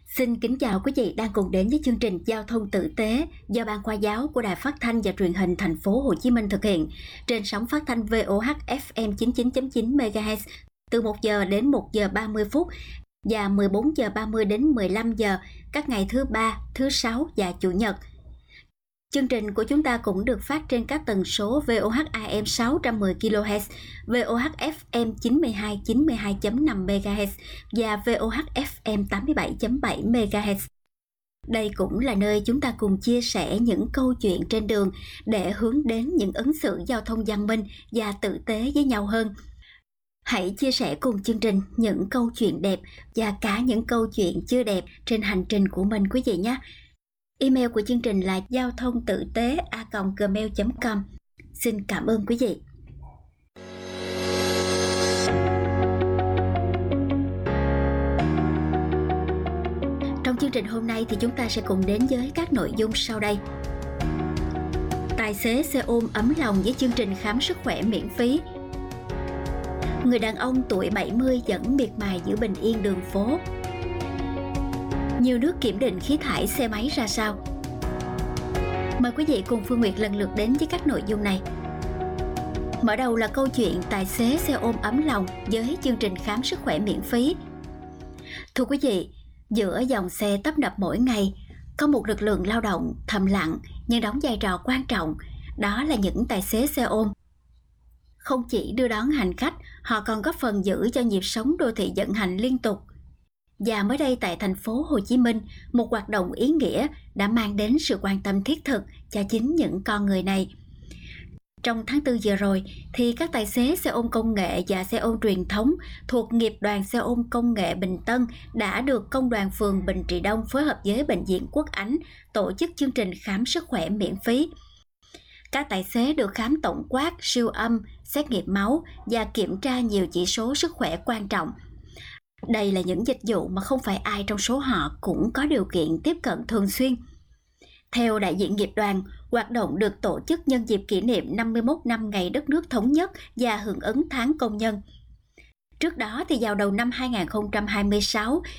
Xin kính chào quý vị đang cùng đến với chương trình Giao thông tử tế do Ban Khoa giáo của Đài Phát thanh và Truyền hình Thành phố Hồ Chí Minh thực hiện trên sóng phát thanh VOH FM 99.9 MHz từ 1 giờ đến 1 giờ 30 phút và 14 giờ 30 đến 15 giờ các ngày thứ Ba, thứ Sáu và Chủ nhật. Chương trình của chúng ta cũng được phát trên các tần số VOH AM 610 kHz, VOH FM 92.5 MHz và VOH FM 87.7 MHz. Đây cũng là nơi chúng ta cùng chia sẻ những câu chuyện trên đường để hướng đến những ứng xử giao thông văn minh và tử tế với nhau hơn. Hãy chia sẻ cùng chương trình những câu chuyện đẹp và cả những câu chuyện chưa đẹp trên hành trình của mình quý vị nhé. Email của chương trình là giao thông tử tế@gmail.com. Xin cảm ơn quý vị. Trong chương trình hôm nay thì chúng ta sẽ cùng đến với các nội dung sau đây. Tài xế xe ôm ấm lòng với chương trình khám sức khỏe miễn phí. Người đàn ông tuổi 70 vẫn miệt mài giữ bình yên đường phố. Nhiều nước kiểm định khí thải xe máy ra sao? Mời quý vị cùng Phương Nguyệt lần lượt đến với các nội dung này. Mở đầu là câu chuyện tài xế xe ôm ấm lòng với chương trình khám sức khỏe miễn phí. Thưa quý vị, giữa dòng xe tấp nập mỗi ngày, có một lực lượng lao động thầm lặng nhưng đóng vai trò quan trọng, đó là những tài xế xe ôm. Không chỉ đưa đón hành khách, họ còn góp phần giữ cho nhịp sống đô thị vận hành liên tục. Và mới đây tại thành phố Hồ Chí Minh, một hoạt động ý nghĩa đã mang đến sự quan tâm thiết thực cho chính những con người này. Trong tháng 4 vừa rồi, thì các tài xế xe ôm công nghệ và xe ôm truyền thống thuộc nghiệp đoàn xe ôm công nghệ Bình Tân đã được Công đoàn phường Bình Trị Đông phối hợp với Bệnh viện Quốc Ánh tổ chức chương trình khám sức khỏe miễn phí. Các tài xế được khám tổng quát, siêu âm, xét nghiệm máu và kiểm tra nhiều chỉ số sức khỏe quan trọng. Đây là những dịch vụ mà không phải ai trong số họ cũng có điều kiện tiếp cận thường xuyên. Theo đại diện nghiệp đoàn, hoạt động được tổ chức nhân dịp kỷ niệm 51 năm ngày đất nước thống nhất và hưởng ứng tháng công nhân. Trước đó thì vào đầu năm 2026,